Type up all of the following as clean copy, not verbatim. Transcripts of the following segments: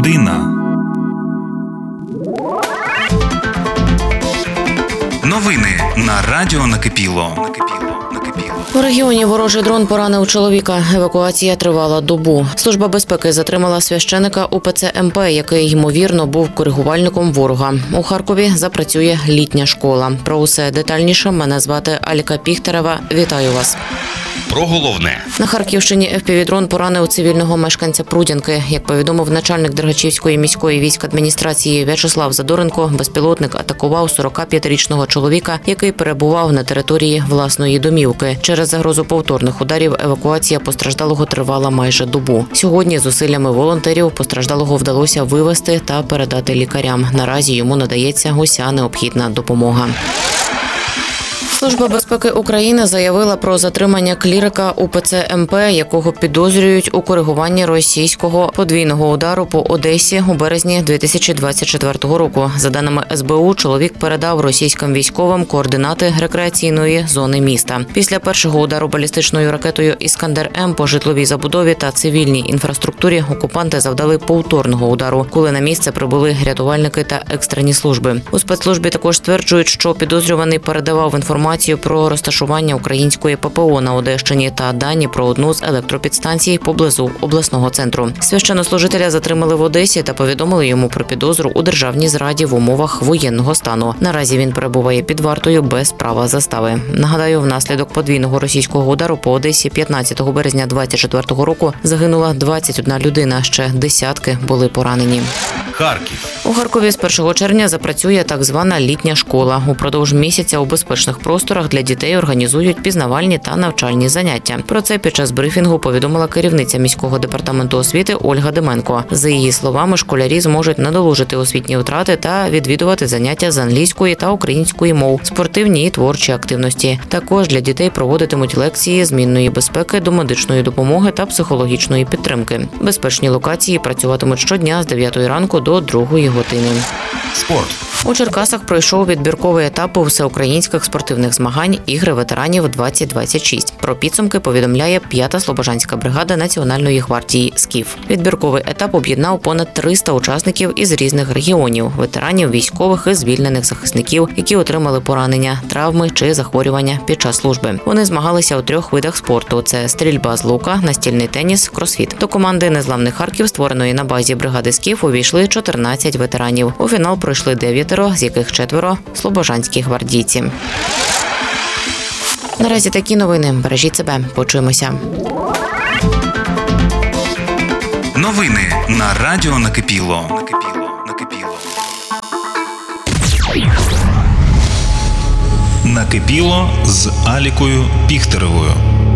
Година. Новини на радіо Накипіло. У регіоні ворожий дрон поранив чоловіка. Евакуація тривала добу. Служба безпеки затримала священика УПЦ МП, який, ймовірно, був коригувальником ворога. У Харкові запрацює літня школа. Про усе детальніше мене звати Алька Піхтерева. Вітаю вас. Про головне. На Харківщині FPV-дрон поранив цивільного мешканця Прудянки. Як повідомив начальник Дергачівської міської військадміністрації В'ячеслав Задоренко, безпілотник атакував 45-річного чоловіка, який перебував на території власної домівки. Через загрозу повторних ударів евакуація постраждалого тривала майже добу. Сьогодні зусиллями волонтерів постраждалого вдалося вивезти та передати лікарям. Наразі йому надається уся необхідна допомога. Служба безпеки України заявила про затримання клірика УПЦ МП, якого підозрюють у коригуванні російського подвійного удару по Одесі у березні 2024 року. За даними СБУ, чоловік передав російським військовим координати рекреаційної зони міста. Після першого удару балістичною ракетою «Іскандер-М» по житловій забудові та цивільній інфраструктурі окупанти завдали повторного удару, коли на місце прибули рятувальники та екстрені служби. У спецслужбі також стверджують, що підозрюваний передавав інформацію про розташування української ППО на Одещині та дані про одну з електропідстанцій поблизу обласного центру. Священнослужителя затримали в Одесі та повідомили йому про підозру у державній зраді в умовах воєнного стану. Наразі він перебуває під вартою без права застави. Нагадаю, внаслідок подвійного російського удару по Одесі 15 березня 2024 року загинула 21 людина, ще десятки були поранені. Харків. У Харкові з 1 червня запрацює так звана літня школа. Упродовж місяця у безпечних просторах для дітей організують пізнавальні та навчальні заняття. Про це під час брифінгу повідомила керівниця міського департаменту освіти Ольга Деменко. За її словами, школярі зможуть надолужити освітні втрати та відвідувати заняття з англійської та української мов, спортивні і творчі активності. Також для дітей проводитимуть лекції змінної безпеки, до медичної допомоги та психологічної підтримки. Безпечні локації працюватимуть щодня з 9 ранку до 2 години. Спорт. У Черкасах пройшов відбірковий етап всеукраїнських спортивних змагань «Ігри ветеранів-2026». Про підсумки повідомляє 5-та Слобожанська бригада Національної гвардії «Скіф». Відбірковий етап об'єднав понад 300 учасників із різних регіонів – ветеранів, військових і звільнених захисників, які отримали поранення, травми чи захворювання під час служби. Вони змагалися у 3 видах спорту – це стрільба з лука, настільний теніс, кросфіт. До команди «Незламний Харків», створеної на базі бригади «Скіф», увійшли 14 ветеранів. У фінал пройшли 9, з яких 4 – слобожанські гвардійці. Наразі такі новини. Бережіть себе. Почуємося. Новини на радіо Накипіло. Накипіло з Алікою Піхтеревою.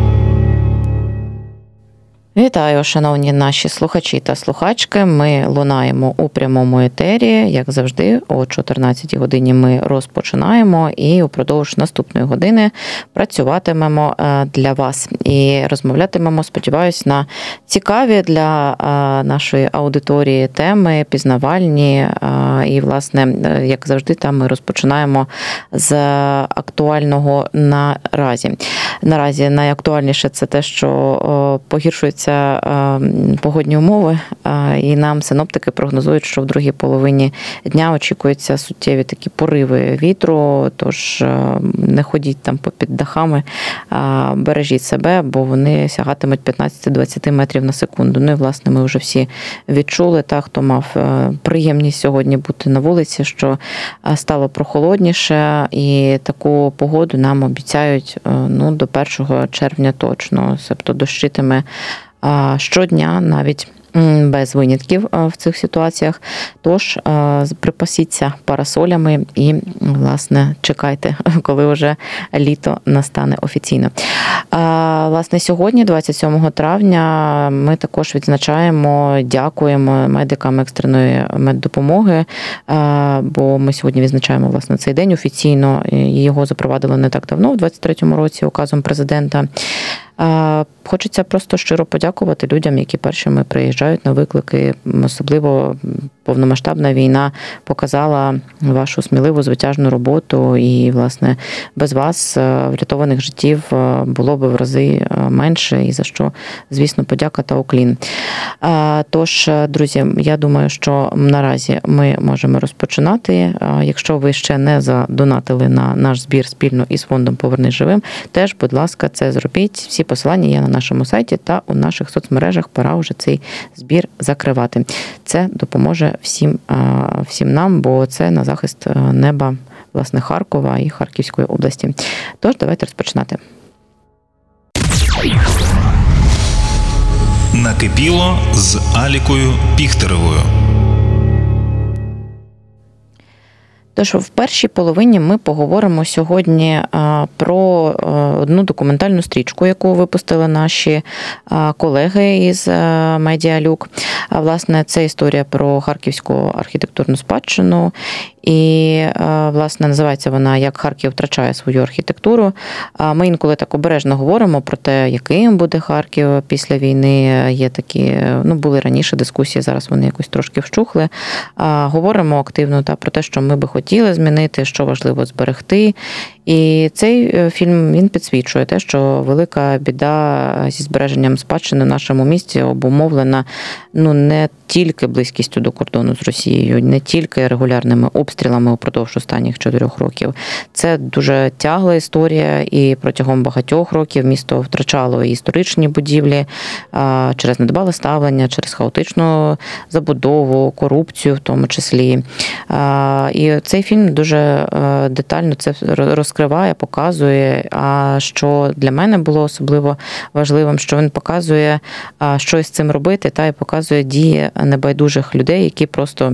Вітаю, шановні наші слухачі та слухачки. Ми лунаємо у прямому етері. Як завжди, о 14 годині ми розпочинаємо і упродовж наступної години працюватимемо для вас. І розмовлятимемо, сподіваюсь, на цікаві для нашої аудиторії теми, пізнавальні. І, власне, як завжди, там ми розпочинаємо з актуального наразі. Наразі найактуальніше це те, що погіршується погодні умови, і нам синоптики прогнозують, що в другій половині дня очікуються суттєві такі пориви вітру, тож не ходіть там попід дахами, бережіть себе, бо вони сягатимуть 15-20 метрів на секунду. Ну і, власне, ми вже всі відчули, хто мав приємність сьогодні бути на вулиці, що стало прохолодніше, і таку погоду нам обіцяють до 1 червня точно, тобто дощитиме щодня, навіть без винятків в цих ситуаціях. Тож припасіться парасолями і, власне, чекайте, коли вже літо настане офіційно. Власне, сьогодні, 27 травня, ми також відзначаємо, дякуємо медикам екстреної меддопомоги, бо ми сьогодні відзначаємо, власне, цей день офіційно. Його запровадили не так давно, у 23-му році, указом президента. Хочеться просто щиро подякувати людям, які першими приїжджають на виклики, особливо повномасштабна війна показала вашу сміливу, звитяжну роботу, і, власне, без вас врятованих життів було б в рази менше, і за що, звісно, подяка та уклін. Тож, друзі, я думаю, що наразі ми можемо розпочинати. Якщо ви ще не задонатили на наш збір спільно із фондом «Повернись живим», теж, будь ласка, це зробіть. Всі посилання є на нашому сайті та у наших соцмережах. Пора вже цей збір закривати. Це допоможе всім нам, бо це на захист неба, власне, Харкова і Харківської області. Тож, давайте розпочинати. Накипіло з Алікою Піхтеревою. Тож в першій половині ми поговоримо сьогодні про одну документальну стрічку, яку випустили наші колеги із Медіалюк. Власне, це історія про харківську архітектурну спадщину. І, власне, називається вона «Як Харків втрачає свою архітектуру». Ми інколи так обережно говоримо про те, яким буде Харків після війни. Є такі, були раніше дискусії, зараз вони якось трошки вщухли. Говоримо активно про те, що ми би хотіли змінити, що важливо зберегти. І цей фільм, він підсвічує те, що велика біда зі збереженням спадщини в нашому місті обумовлена не тільки близькістю до кордону з Росією, не тільки регулярними обстрілами упродовж останніх 4 років. Це дуже тягла історія, і протягом багатьох років місто втрачало і історичні будівлі через недбале ставлення, через хаотичну забудову, корупцію в тому числі. І цей фільм дуже детально це розкриває, показує. А що для мене було особливо важливим, що він показує, що з цим робити, і показує дії небайдужих людей, які просто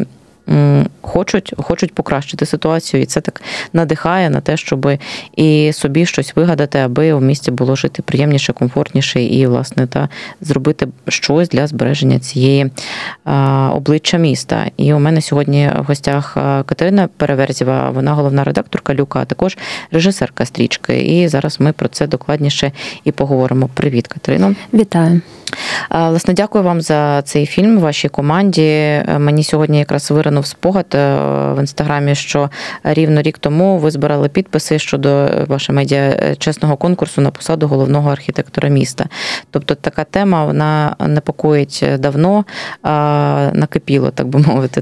хочуть покращити ситуацію, і це так надихає на те, щоб і собі щось вигадати, аби в місті було жити приємніше, комфортніше і, власне, зробити щось для збереження цієї обличчя міста. І у мене сьогодні в гостях Катерина Переверзєва, вона головна редакторка Люка, а також режисерка стрічки. І зараз ми про це докладніше і поговоримо. Привіт, Катерино. Вітаю. Власне, дякую вам за цей фільм, вашій команді. Мені сьогодні якраз виринув спогад в Інстаграмі, що рівно рік тому ви збирали підписи щодо ваше медіа чесного конкурсу на посаду головного архітектора міста. Тобто така тема, вона непокоїть давно, накипіло, так би мовити.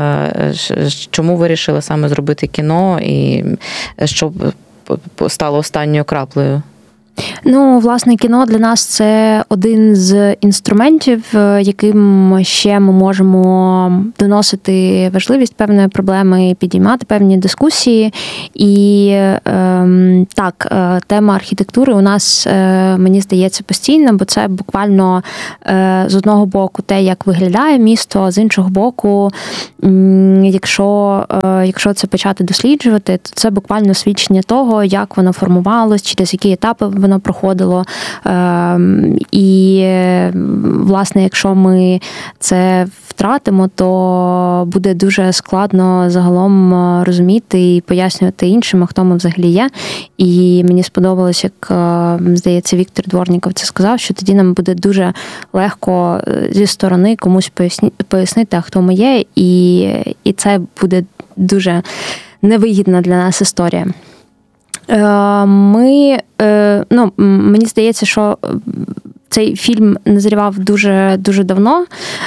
Чому ви вирішили саме зробити кіно і що стало останньою краплею? Власне, кіно для нас – це один з інструментів, яким ще ми можемо доносити важливість певної проблеми, підіймати певні дискусії. І так, тема архітектури у нас, мені здається, постійна, бо це буквально з одного боку те, як виглядає місто, а з іншого боку, якщо це почати досліджувати, то це буквально свідчення того, як воно формувалось, через які етапи воно проходило. І, власне, якщо ми це втратимо, то буде дуже складно загалом розуміти і пояснювати іншим, хто ми взагалі є. І мені сподобалось, як, здається, Віктор Дворніков це сказав, що тоді нам буде дуже легко зі сторони комусь пояснити, хто ми є, і це буде дуже невигідна для нас історія. Мені здається, що цей фільм назрівав дуже, дуже давно,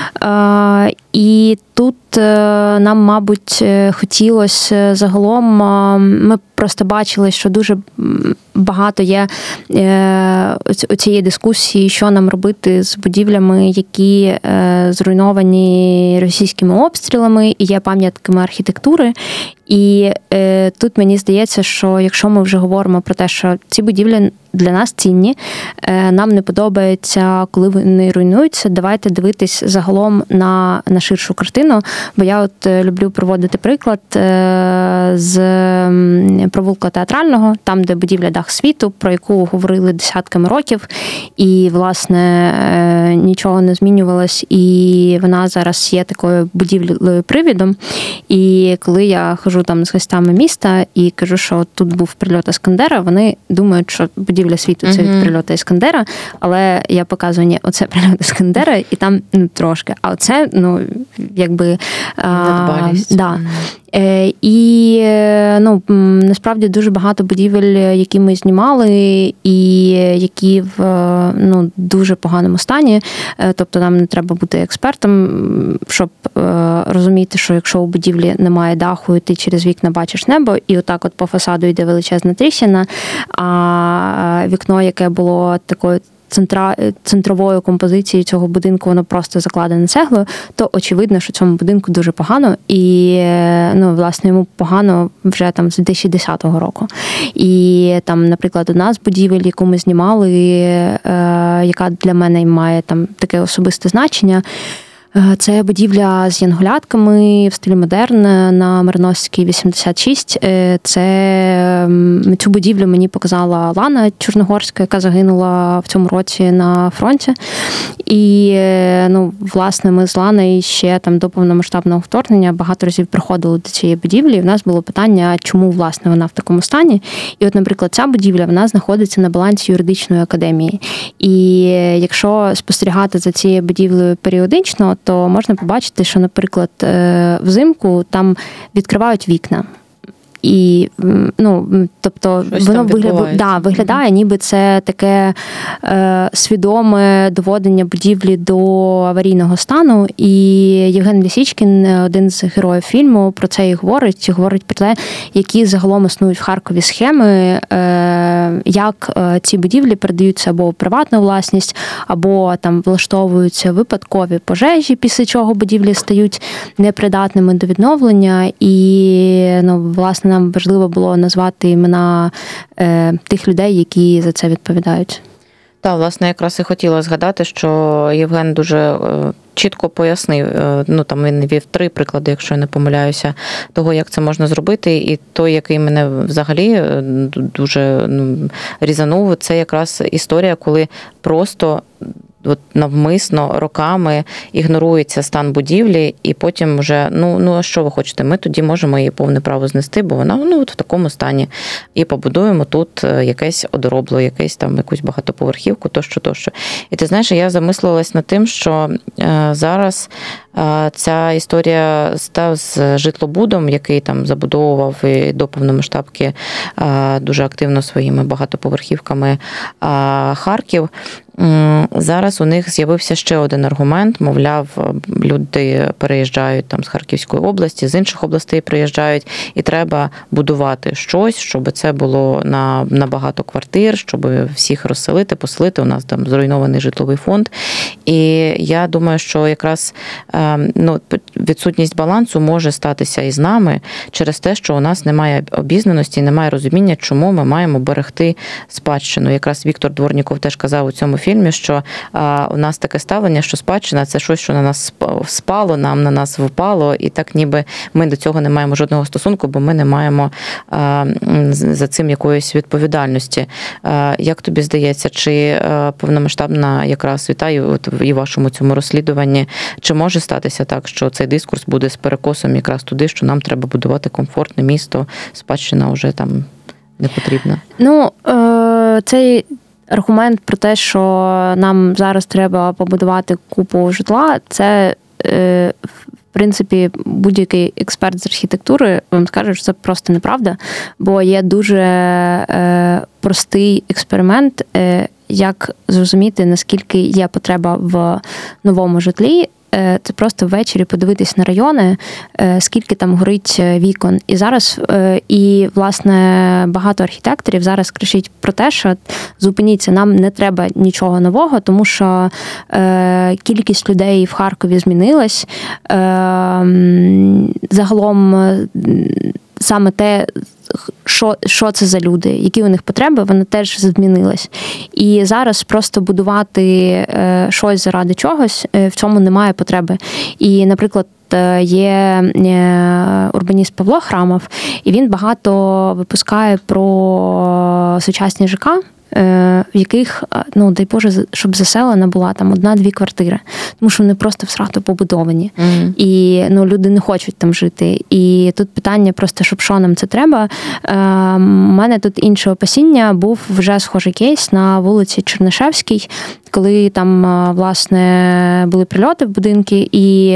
і тут нам, мабуть, хотілося загалом, ми просто бачили, що дуже багато є цієї дискусії, що нам робити з будівлями, які зруйновані російськими обстрілами і є пам'ятками архітектури. І тут мені здається, що якщо ми вже говоримо про те, що ці будівлі для нас цінні, нам не подобається, коли вони руйнуються, давайте дивитись загалом на ширшу картину. Бо я люблю проводити приклад з провулка Театрального, там, де будівля Дах світу, про яку говорили десятками років, і, власне, нічого не змінювалось, і вона зараз є такою будівлею-привідом. І коли я хожу там з гостями міста і кажу, що тут був прильот Іскандера, вони думають, що будівля світу – це від прильоту Іскандера, але я показую, ні, оце прильот Іскандера, і там трошки. А оце, якби... Недбалість. Да. І насправді дуже багато будівель, які ми знімали, і які в дуже поганому стані. Тобто нам не треба бути експертом, щоб розуміти, що якщо у будівлі немає даху, і ти через вікна бачиш небо, і отак от по фасаду йде величезна тріщина, а вікно, яке було такою центровою композицією цього будинку, воно просто закладене цеглою, то очевидно, що цьому будинку дуже погано, і власне йому погано вже там з 2010 року. І там, наприклад, одна з будівель, яку ми знімали, яка для мене має там таке особисте значення, це будівля з янголятками в стилі модерн на Мироносицькій, 86. Цю будівлю мені показала Лана Чорногорська, яка загинула в цьому році на фронті. І, власне, ми з Ланою ще там до повномасштабного вторгнення багато разів приходили до цієї будівлі, і в нас було питання, чому, власне, вона в такому стані. І от, наприклад, ця будівля, вона знаходиться на балансі юридичної академії. І якщо спостерігати за цією будівлею періодично, то можна побачити, що, наприклад, взимку там відкривають вікна. І, тобто, щось воно виглядає, ніби це таке свідоме доводення будівлі до аварійного стану. І Євген Лісічкін, один з героїв фільму, про це і говорить про те, які загалом існують в Харкові схеми, як ці будівлі передаються або у приватну власність, або там влаштовуються випадкові пожежі, після чого будівлі стають непридатними до відновлення. І, власне, нам важливо було назвати імена тих людей, які за це відповідають. Так, власне, якраз і хотіла згадати, що Євген дуже чітко пояснив, там він вів 3 приклади, якщо я не помиляюся, того, як це можна зробити, і той, який мене взагалі дуже різанув, це якраз історія, коли просто навмисно роками ігнорується стан будівлі, і потім вже, а що ви хочете, ми тоді можемо її повне право знести, бо вона в такому стані. І побудуємо тут якесь одоробло, якусь багатоповерхівку, тощо. І ти знаєш, я замислилась над тим, що зараз ця історія став з житлобудом, який там забудовував і до повномасштабки дуже активно своїми багатоповерхівками Харків. Зараз у них з'явився ще один аргумент, мовляв, люди переїжджають там з Харківської області, з інших областей приїжджають, і треба будувати щось, щоб це було на багато квартир, щоб всіх розселити, поселити. У нас там зруйнований житловий фонд. І я думаю, що якраз відсутність балансу може статися і з нами через те, що у нас немає обізнаності, немає розуміння, чому ми маємо берегти спадщину. Якраз Віктор Дворніков теж казав у цьому фільмі, що у нас таке ставлення, що спадщина – це щось, що на нас спало, на нас впало, і так ніби ми до цього не маємо жодного стосунку, бо ми не маємо за цим якоїсь відповідальності. Як тобі здається, чи повномасштабна якраз вітаю і вашому цьому розслідуванні, чи може статися так, що цей дискурс буде з перекосом якраз туди, що нам треба будувати комфортне місто, спадщина вже там не потрібна? Цей аргумент про те, що нам зараз треба побудувати купу житла, це, в принципі, будь-який експерт з архітектури вам скаже, що це просто неправда, бо є дуже простий експеримент, як зрозуміти, наскільки є потреба в новому житлі. Це просто ввечері подивитись на райони, скільки там горить вікон. І зараз, власне, багато архітекторів зараз кричать про те, що зупиніться, нам не треба нічого нового, тому що кількість людей в Харкові змінилась. Загалом саме те, що це за люди, які у них потреби, вона теж змінилась. І зараз просто будувати щось заради чогось, в цьому немає потреби. І, наприклад, є урбаніст Павло Храмов, і він багато випускає про сучасні ЖК, в яких, ну, дай Боже, щоб заселена була там 1-2 квартири, тому що вони просто всрато побудовані. І, ну, люди не хочуть там жити. І тут питання просто, щоб що нам це треба. У мене тут інше опасіння, був вже схожий кейс на вулиці Чернишевській, коли там, власне, були прильоти в будинки, і,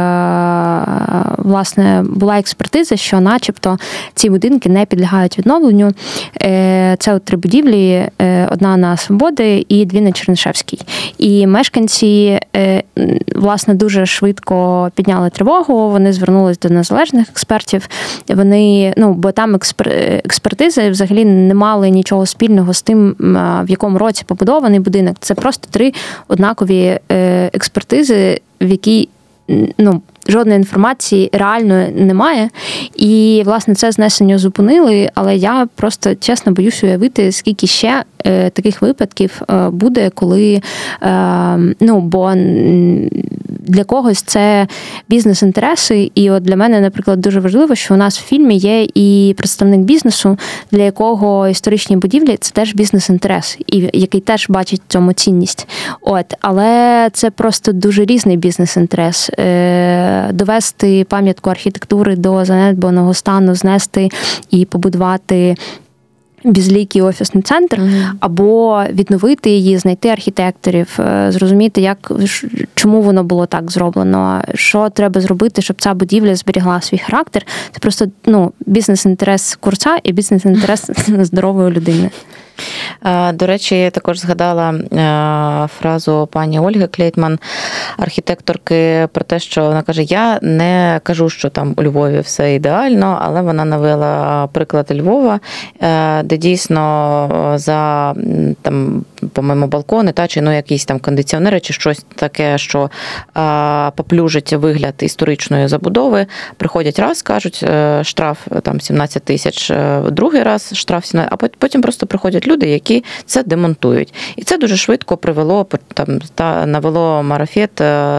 власне, була експертиза, що начебто ці будинки не підлягають відновленню. Це от 3 будівлі, 1 на Свободи і 2 на Чернишевській. І мешканці, власне, дуже швидко підняли тривогу, вони звернулись до незалежних експертів. Вони, ну, бо там експертизи взагалі не мали нічого спільного з тим, в якому році побудований будинок. Це просто 3 однакові експертизи, в якій, ну, жодної інформації реально немає. І, власне, це знесення зупинили, але я просто, чесно, боюсь уявити, скільки ще таких випадків буде, коли, ну, бо для когось це бізнес-інтереси, і от для мене, наприклад, дуже важливо, що у нас в фільмі є і представник бізнесу, для якого історичні будівлі – це теж бізнес-інтерес, і який теж бачить в цьому цінність. От, але це просто дуже різний бізнес-інтерес. Довести пам'ятку архітектури до занедбаного стану, знести і побудувати безликий офісний центр, або відновити її, знайти архітекторів, зрозуміти, чому воно було так зроблено, що треба зробити, щоб ця будівля зберігла свій характер. Це просто, ну, бізнес-інтерес курця і бізнес-інтерес здорової людини. До речі, я також згадала фразу пані Ольги Клейтман, архітекторки, про те, що вона каже, я не кажу, що там у Львові все ідеально, але вона навела приклад Львова, де дійсно за, там, по-моєму, балкони, чи ну, якісь там кондиціонери, чи щось таке, що поплюжить вигляд історичної забудови, приходять раз, кажуть, штраф там 17 тисяч, другий раз штраф 17, а потім просто приходять люди, які це демонтують. І це дуже швидко привело, там, навело марафет,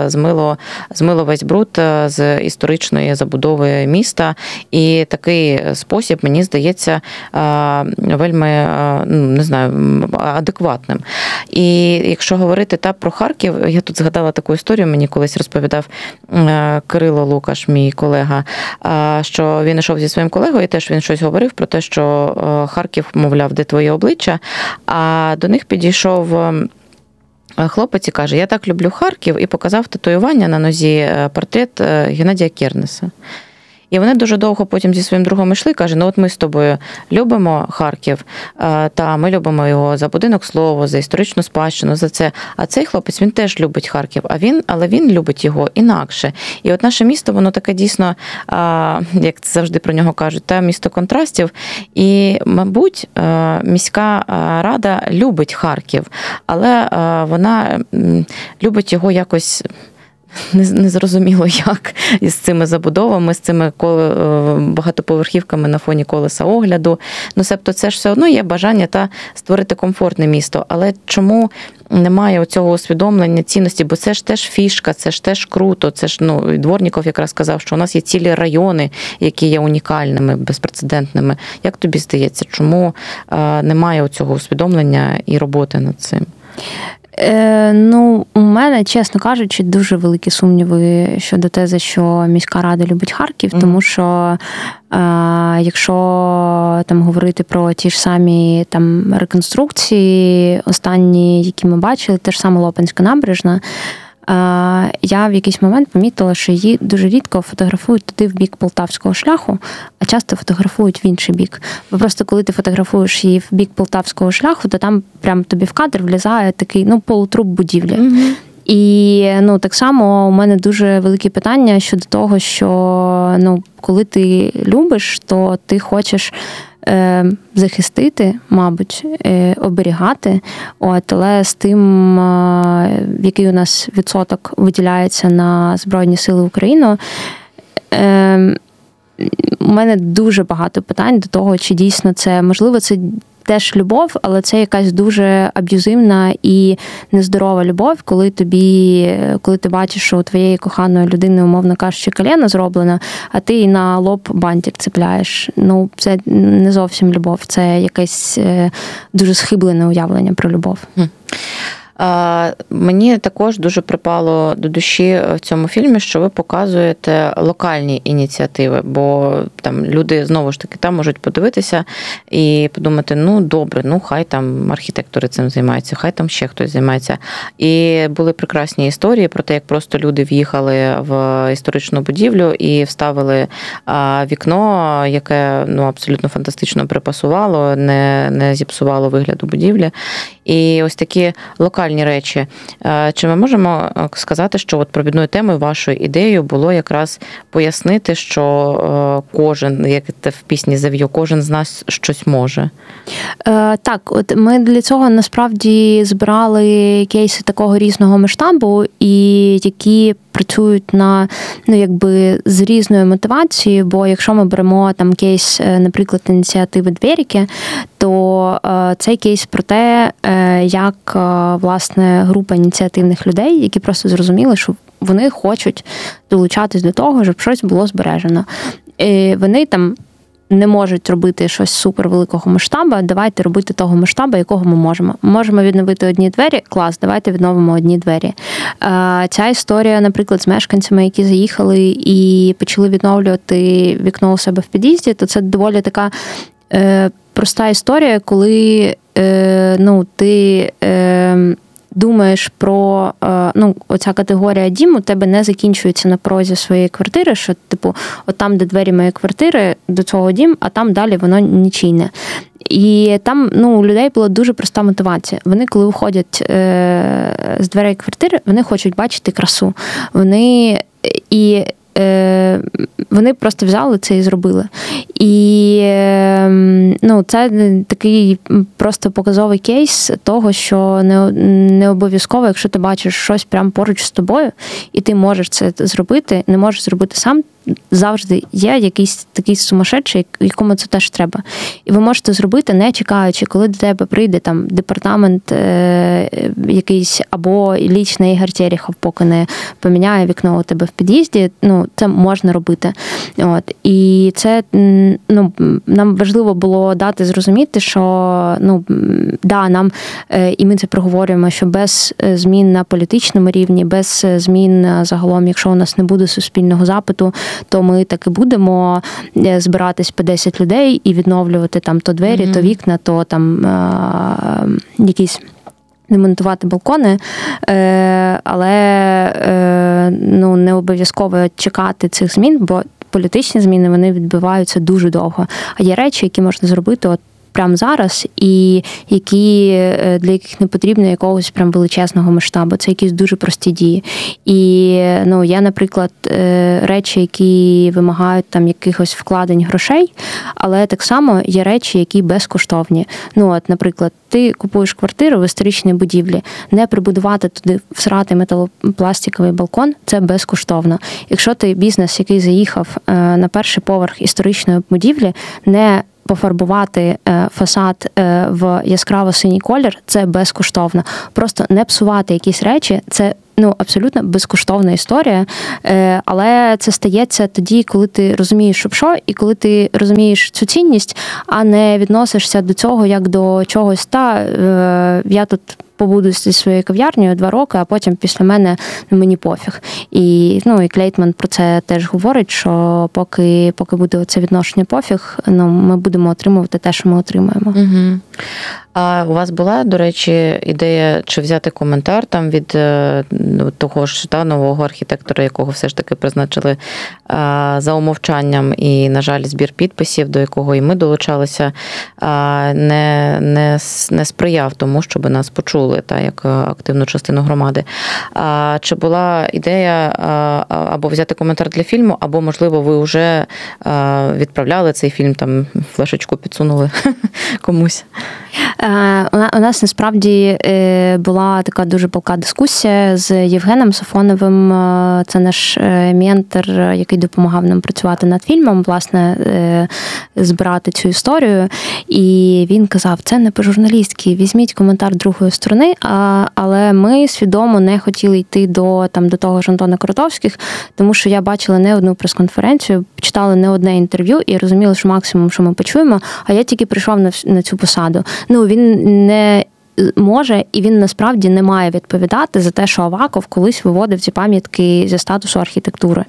змило весь бруд з історичної забудови міста. І такий спосіб, мені здається, вельми, не знаю, адекватним. І якщо говорити про Харків, я тут згадала таку історію, мені колись розповідав Кирило Лукаш, мій колега, що він йшов зі своїм колегою, і теж він щось говорив про те, що Харків, мовляв, де твоє обличчя, а до них підійшов хлопець і каже, я так люблю Харків, і показав татуювання на нозі портрет Геннадія Кернеса. І вони дуже довго потім зі своїм другом йшли, каже, ну от ми з тобою любимо Харків, та ми любимо його за будинок Слово, за історичну спадщину, за це. А цей хлопець, він теж любить Харків, але він любить його інакше. І от наше місто, воно таке дійсно, як завжди про нього кажуть, місто контрастів. І, мабуть, міська рада любить Харків, але вона любить його якось незрозуміло як, із цими забудовами, з цими багатоповерхівками на фоні колеса огляду. Ну, себто це ж все одно є бажання створити комфортне місто. Але чому немає цього усвідомлення цінності? Бо це ж теж фішка, це ж теж круто. Це ж, ну, Дворніков якраз сказав, що у нас є цілі райони, які є унікальними, безпрецедентними. Як тобі здається, чому немає цього усвідомлення і роботи над цим? Ну, у мене, чесно кажучи, дуже великі сумніви щодо тези, що міська рада любить Харків, тому що якщо там говорити про ті ж самі там реконструкції, останні, які ми бачили, те ж саме Лопанська набережна, я в якийсь момент помітила, що її дуже рідко фотографують туди в бік Полтавського шляху, а часто фотографують в інший бік. Бо просто коли ти фотографуєш її в бік Полтавського шляху, то там прям тобі в кадр влізає такий, ну, полутруп будівлі. Mm-hmm. І, ну, так само у мене дуже великі питання щодо того, що, ну, коли ти любиш, то ти хочеш захистити, мабуть, оберігати, але з тим, який у нас відсоток виділяється на Збройні Сили України, у мене дуже багато питань до того, чи дійсно це, можливо, це теж любов, але це якась дуже аб'юзивна і нездорова любов, коли ти бачиш, що у твоєї коханої людини, умовно кажучи, колено зроблено, а ти їй на лоб бантик цепляєш. Ну, це не зовсім любов, це якесь дуже схиблене уявлення про любов. Мені також дуже припало до душі в цьому фільмі, що ви показуєте локальні ініціативи, бо там люди, знову ж таки, там можуть подивитися і подумати, ну, добре, ну, хай там архітектори цим займаються, хай там ще хтось займається. І були прекрасні історії про те, як просто люди в'їхали в історичну будівлю і вставили вікно, яке, ну, абсолютно фантастично припасувало, не зіпсувало вигляду будівлі. І ось такі локальні речі. Чи ми можемо сказати, що от провідною темою вашою ідеєю було якраз пояснити, що кожен, як це в пісні Зав'ю, кожен з нас щось може? Так, от ми для цього насправді збирали кейси такого різного масштабу, і які працюють на, ну, якби з різною мотивацією, бо якщо ми беремо там кейс, наприклад, ініціативи «Двєріки», то цей кейс про те, як, власне, група ініціативних людей, які просто зрозуміли, що вони хочуть долучатись до того, щоб щось було збережено. І вони там не можуть робити щось супервеликого масштабу, давайте робити того масштабу, якого ми можемо. Ми можемо відновити одні двері, клас, давайте відновимо одні двері. Ця історія, наприклад, з мешканцями, які заїхали і почали відновлювати вікно у себе в під'їзді, то це доволі така проста історія, коли ти думаєш про, оця категорія дім у тебе не закінчується на порозі своєї квартири, що, типу, от там, де двері моєї квартири, до цього дім, а там далі воно нічийне. І там, у людей була дуже проста мотивація. Вони, коли виходять з дверей квартири, вони хочуть бачити красу. Вони просто взяли це і зробили. І це такий просто показовий кейс того, що не обов'язково, якщо ти бачиш щось прямо поруч з тобою, і ти можеш це зробити, не можеш зробити сам, завжди є якийсь такий сумасшедший, якому це теж треба. І ви можете зробити, не чекаючи, коли до тебе прийде там департамент якийсь або лічний Ігор Терехов, поки не поміняє вікно у тебе в під'їзді, це можна робити. От. І це, нам важливо було дати зрозуміти, що, нам, і ми це проговорюємо, що без змін на політичному рівні, без змін загалом, якщо у нас не буде суспільного запиту, то ми так і будемо збиратись по 10 людей і відновлювати там то двері, то вікна, то там якісь демонтувати балкони, але не обов'язково чекати цих змін, бо політичні зміни, вони відбуваються дуже довго. А є речі, які можна зробити от прямо зараз, і для яких не потрібно якогось прям величезного масштабу. Це якісь дуже прості дії. І є, наприклад, речі, які вимагають там якихось вкладень грошей, але так само є речі, які безкоштовні. Наприклад, ти купуєш квартиру в історичній будівлі, не прибудувати туди всратий металопластиковий балкон – це безкоштовно. Якщо ти бізнес, який заїхав на перший поверх історичної будівлі, не пофарбувати фасад в яскраво-синій колір – це безкоштовно. Просто не псувати якісь речі – це абсолютно безкоштовна історія, але це стається тоді, коли ти розумієш, що, і коли ти розумієш цю цінність, а не відносишся до цього як до чогось, я тут побуду зі своєю кав'ярнею 2 роки, а потім після мене мені пофіг. І Клейтман про це теж говорить, що поки буде це відношення пофіг, ми будемо отримувати те, що ми отримуємо. Угу. А у вас була, до речі, ідея, чи взяти коментар там від того ж нового архітектора, якого все ж таки призначили за умовчанням, і, на жаль, збір підписів, до якого і ми долучалися, не сприяв тому, щоб нас почули відчули як активну частину громади. Чи була ідея або взяти коментар для фільму, або, можливо, ви вже відправляли цей фільм, там флешечку підсунули комусь? У нас насправді була така дуже палка дискусія з Євгеном Сафоновим. Це наш ментор, який допомагав нам працювати над фільмом, власне, збирати цю історію. І він казав, це не по-журналістськи, візьміть коментар другої сторони, але ми свідомо не хотіли йти до того ж Антона Коротовських, тому що я бачила не одну прес-конференцію, читала не одне інтерв'ю і розуміла, що максимум, що ми почуємо, а я тільки прийшов на цю посаду. Він не може, і він насправді не має відповідати за те, що Аваков колись виводив ці пам'ятки зі статусу архітектури.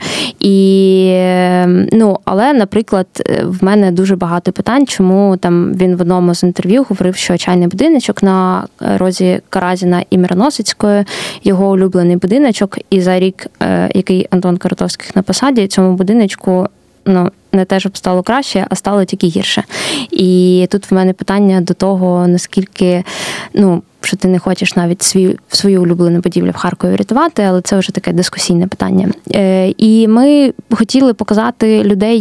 Але, наприклад, в мене дуже багато питань, чому там він в одному з інтерв'ю говорив, що чайний будиночок на розі Каразіна і Мироносицької, його улюблений будиночок, і за рік, який Антон Коротовський на посаді, цьому будиночку не те, щоб стало краще, а стало тільки гірше. І тут в мене питання до того, наскільки, що ти не хочеш навіть свою улюблену будівлю в Харкові рятувати, але це вже таке дискусійне питання. І ми хотіли показати людей,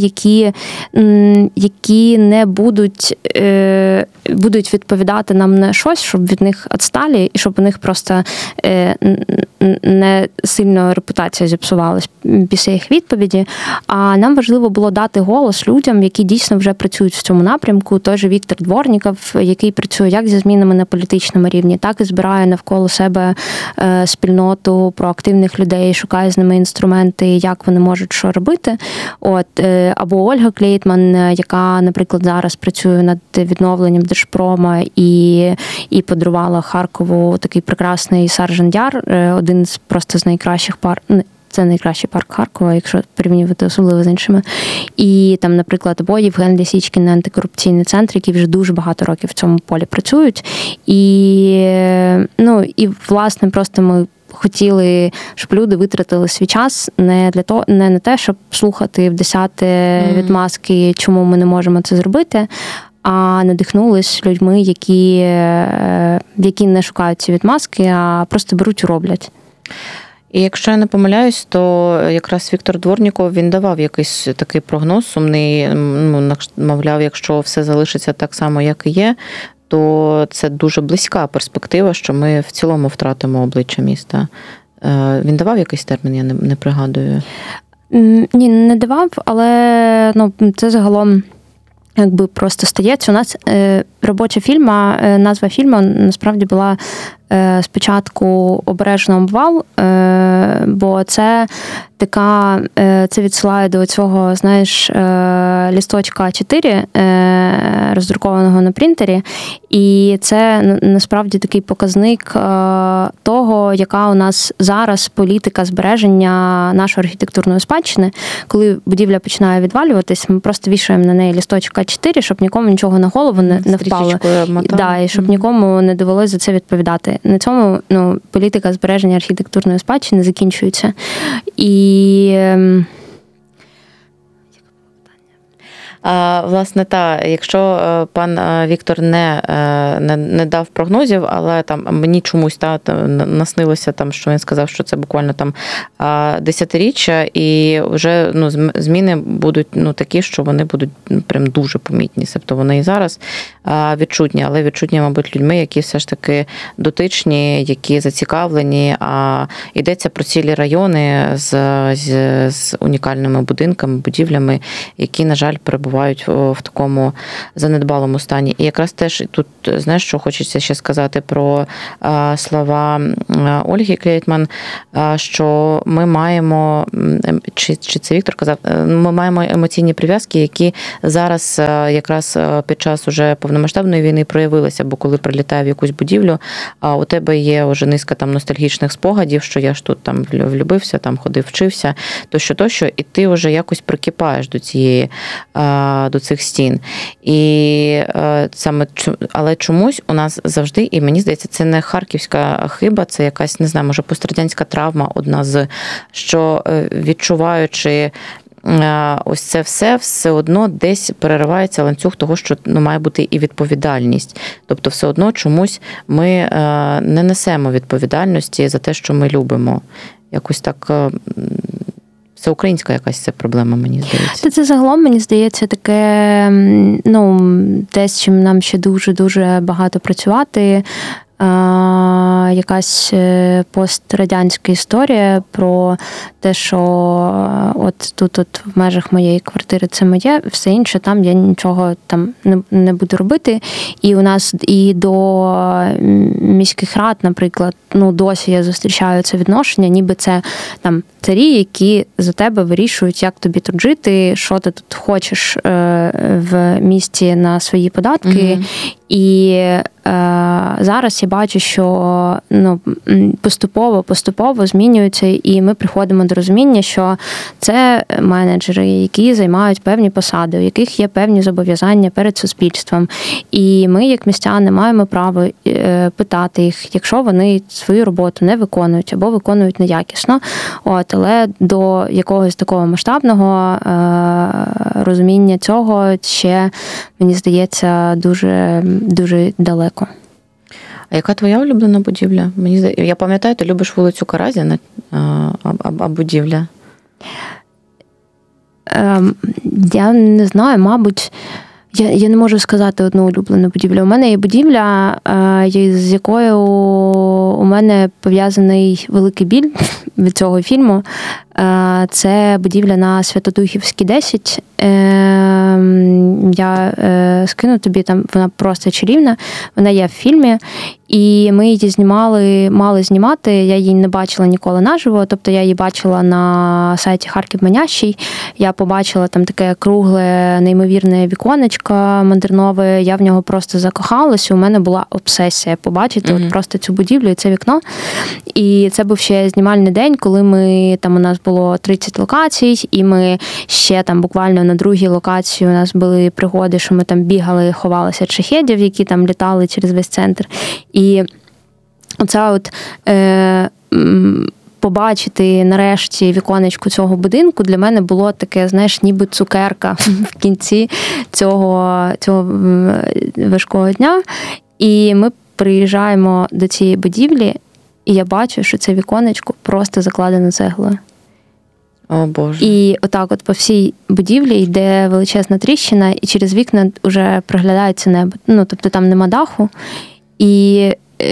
які не будуть відповідати нам на щось, щоб від них відсталі, і щоб у них просто не сильно репутація зіпсувалась після їх відповіді. А нам важливо було дати голос людям, які дійсно вже працюють в цьому напрямку. Той же Віктор Дворніков, який працює як зі змінами на політичному рівні, так і збирає навколо себе спільноту проактивних людей, шукає з ними інструменти, як вони можуть що робити. Або Ольга Клейтман, яка, наприклад, зараз працює над відновленням Держпрома і подарувала Харкову такий прекрасний Саржан-Яр, один з просто з найкращих це найкращий парк Харкова, якщо порівнювати особливо з іншими. І там, наприклад, або Євген Лісічкін, антикорупційний центр, які вже дуже багато років в цьому полі працюють. І власне, просто ми хотіли, щоб люди витратили свій час не на те, щоб слухати в десяте відмазки, чому ми не можемо це зробити, а надихнулись людьми, які не шукають ці відмазки, а просто беруть і роблять. І якщо я не помиляюсь, то якраз Віктор Дворніков, він давав якийсь такий прогноз сумний, мовляв, якщо все залишиться так само, як і є, то це дуже близька перспектива, що ми в цілому втратимо обличчя міста. Він давав якийсь термін, я не пригадую. Ні, не давав, але це загалом просто стається. У нас робоча фільма, назва фільму насправді була спочатку «Обережно обвал», бо це відсилає до цього, лісточка А4, роздрукованого на принтері, і це насправді такий показник того, яка у нас зараз політика збереження нашої архітектурної спадщини. Коли будівля починає відвалюватись, ми просто вішаємо на неї лісточок А4, щоб нікому нічого на голову не впало. І щоб нікому не довелося за це відповідати. На цьому політика збереження архітектурної спадщини закінчується. І власне, якщо пан Віктор не дав прогнозів, але мені чомусь наснилося, що він сказав, що це буквально десятиріччя, і вже зміни будуть такі, що вони будуть прям дуже помітні. Тобто вони і зараз відчутні, але відчутні, мабуть, людьми, які все ж таки дотичні, які зацікавлені, а йдеться про цілі райони з унікальними будинками, будівлями, які, на жаль, перебувають в такому занедбалому стані. І якраз теж тут, що хочеться ще сказати про слова Ольги Клейтман, що ми маємо, чи це Віктор казав, ми маємо емоційні прив'язки, які зараз якраз під час уже повномасштабної війни проявилися, бо коли прилітає в якусь будівлю, у тебе є вже низка ностальгічних спогадів, що я ж тут влюбився, ходив, вчився, тощо, і ти вже якось прикипаєш до цих стін. Але чомусь у нас завжди, і мені здається, це не харківська хиба, це якась, не знаю, може, пострадянська травма одна з, що відчуваючи ось це все одно десь переривається ланцюг того, що має бути і відповідальність. Тобто все одно чомусь ми не несемо відповідальності за те, що ми любимо. Якось так всеукраїнська якась це проблема, мені здається. Це загалом, мені здається, таке, те, з чим нам ще дуже-дуже багато працювати. Якась пострадянська історія про те, що от тут в межах моєї квартири це моє, все інше там я нічого там не буду робити. І у нас і до міських рад, наприклад, досі я зустрічаю це відношення, ніби це там царі, які за тебе вирішують, як тобі тут жити, що ти тут хочеш в місті на свої податки. І зараз я бачу, що поступово змінюється, і ми приходимо до розуміння, що це менеджери, які займають певні посади, у яких є певні зобов'язання перед суспільством. І ми, як містяни, маємо право питати їх, якщо вони свою роботу не виконують або виконують неякісно. Але до якогось такого масштабного розуміння цього ще, мені здається, дуже, дуже далеко. А яка твоя улюблена будівля? Я пам'ятаю, ти любиш вулицю Каразіна, а будівля? Я не знаю, мабуть, я не можу сказати одну улюблену будівлю. У мене є будівля, з якою у мене пов'язаний великий біль від цього фільму. Це будівля на Святодухівській, 10. Я скину тобі, там вона просто чарівна. Вона є в фільмі. І ми її мали знімати, я її не бачила ніколи наживо, тобто я її бачила на сайті Харків Манящий, я побачила там таке кругле, неймовірне віконечко модернове, я в нього просто закохалась, у мене була обсесія побачити от просто цю будівлю і це вікно. І це був ще знімальний день, коли у нас було 30 локацій, і ми ще там буквально на другій локації у нас були пригоди, що ми там бігали, ховалися від шахедів, які там літали через весь центр. І оце побачити нарешті віконечку цього будинку для мене було таке, знаєш, ніби цукерка в кінці цього важкого дня. І ми приїжджаємо до цієї будівлі, і я бачу, що це віконечко просто закладено цеглою. О, Боже. І отак от по всій будівлі йде величезна тріщина, і через вікна вже проглядається небо. Тобто там нема даху. І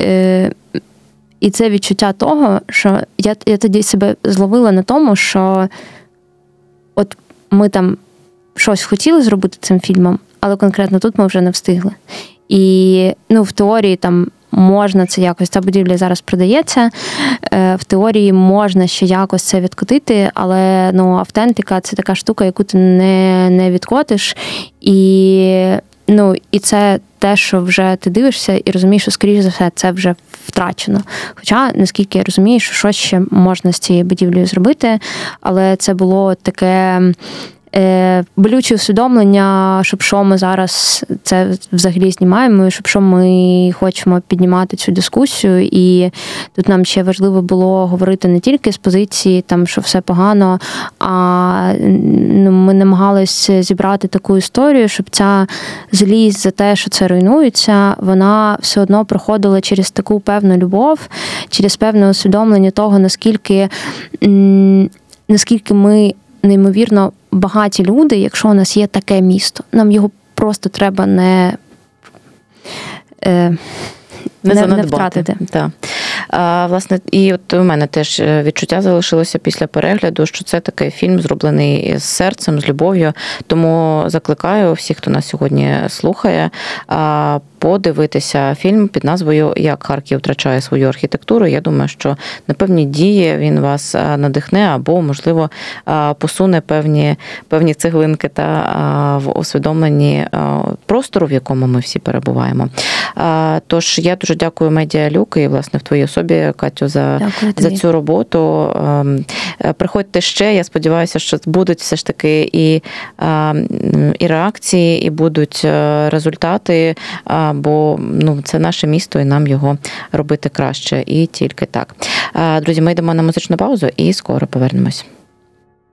це відчуття того, що я тоді себе зловила на тому, що от ми там щось хотіли зробити цим фільмом, але конкретно тут ми вже не встигли. І в теорії там можна це якось, ця будівля зараз продається, в теорії можна ще якось це відкотити, але автентика – це така штука, яку ти не відкотиш. І це те, що вже ти дивишся і розумієш, що, скоріш за все, це вже втрачено. Хоча, наскільки я розумію, що щось ще можна з цією будівлею зробити, але це було таке болюче усвідомлення, щоб що ми зараз це взагалі знімаємо, і щоб що ми хочемо піднімати цю дискусію. І тут нам ще важливо було говорити не тільки з позиції, там, що все погано, а ми намагалися зібрати таку історію, щоб ця злість за те, що це руйнується, вона все одно проходила через таку певну любов, через певне усвідомлення того, наскільки ми неймовірно багаті люди, якщо у нас є таке місто. Нам його просто треба не втратити. Так. Власне, і от у мене теж відчуття залишилося після перегляду, що це такий фільм, зроблений з серцем, з любов'ю. Тому закликаю всіх, хто нас сьогодні слухає, подивитися фільм під назвою «Як Харків втрачає свою архітектуру». Я думаю, що на певні дії він вас надихне або, можливо, посуне певні цеглинки в усвідомленні простору, в якому ми всі перебуваємо. Тож я дуже дякую Медіалюк і, власне, в твоїй особі, Катю, за цю роботу. Приходьте ще, я сподіваюся, що будуть все ж таки і реакції, і будуть результати, бо це наше місто, і нам його робити краще. І тільки так. Друзі, ми йдемо на музичну паузу і скоро повернемось.